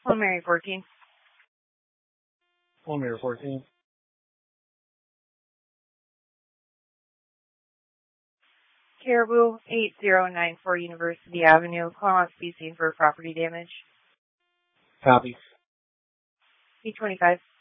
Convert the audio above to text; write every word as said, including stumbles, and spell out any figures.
Preliminary fourteen. Preliminary fourteen. Caribou, eight zero nine four University Avenue, calling off speed scene for property damage. Copy. B twenty-five.